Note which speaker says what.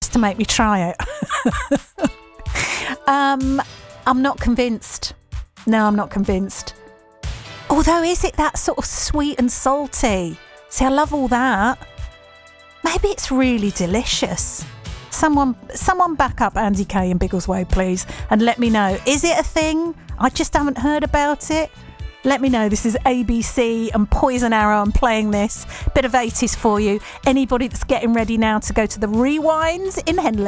Speaker 1: just to make me try it. I'm not convinced. No, I'm not convinced. Although, is it that sort of sweet and salty? See, I love all that. Maybe it's really delicious. Someone back up Andy Kay in Biggleswade, please, and let me know. Is it a thing? I just haven't heard about it. Let me know. This is ABC and Poison Arrow. I'm playing this. Bit of 80s for you. Anybody that's getting ready now to go to the Rewinds in Henley.